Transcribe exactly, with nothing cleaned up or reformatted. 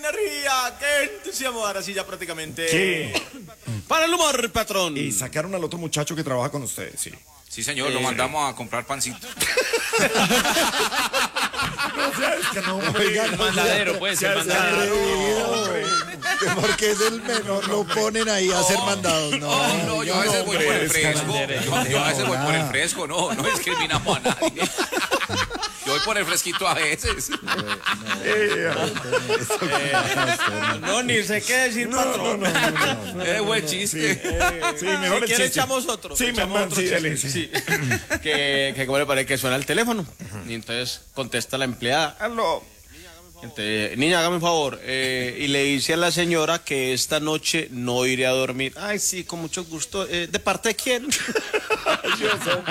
energía! ¡Qué entusiasmo! Ahora sí, ya prácticamente... ¿Qué? Para el humor, patrón. Y sacaron al otro muchacho que trabaja con ustedes, sí. Sí, señor, Eh, lo mandamos a comprar pancito. O sea, es que no, oiga, no, Mandadero, puede ser mandadero. Porque es el menor, lo ponen ahí a hacer mandados. No, No, no, yo a veces voy por el fresco. Mandadero. Yo, yo a veces voy por el fresco, no, no discriminamos a nadie. Yo voy por el fresquito a veces. No, ni sé qué decir, patrón. Es buen chiste. Sí, mejor Si el quiere chiste. echamos otro. Sí, echamos man, otro sí, chiste. dele, sí. Sí. que, que como le parece que suena el teléfono. Y entonces contesta la empleada. Aló. Entonces, niña, hágame un favor. Eh, y le dice a la señora que esta noche no iré a dormir. Ay, sí, con mucho gusto. Eh, ¿De parte de quién?